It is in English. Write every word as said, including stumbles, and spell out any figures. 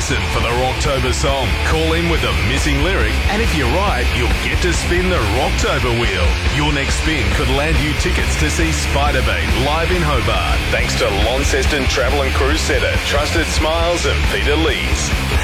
listen for the Rocktober song. Call in with the missing lyric, and if you're right, you'll get to spin the Rocktober wheel. Your next spin could land you tickets to see Spiderbait live in Hobart. Thanks to Launceston Travel and Cruise Centre, Trusted Smiles and Peter Lees.